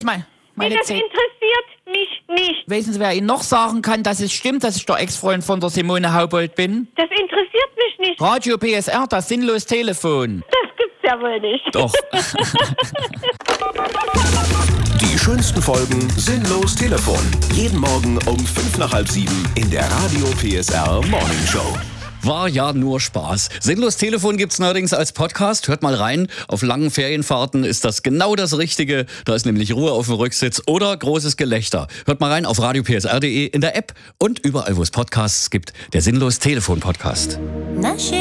Meine Das Zeit. interessiert mich nicht. Wissen Sie, wer Ihnen noch sagen kann, dass es stimmt, dass ich der Ex-Freund von der Simone Haubold bin? Das interessiert mich nicht. Radio PSR, das sinnlos Telefon. Das gibt's ja wohl nicht. Doch. Die schönsten Folgen Sinnlos Telefon. Jeden Morgen um 6:55 in der Radio PSR Morning Show. War ja nur Spaß. Sinnlos Telefon gibt's neuerdings als Podcast. Hört mal rein. Auf langen Ferienfahrten ist das genau das Richtige. Da ist nämlich Ruhe auf dem Rücksitz oder großes Gelächter. Hört mal rein auf radiopsr.de, in der App und überall, wo es Podcasts gibt. Der Sinnlos Telefon Podcast.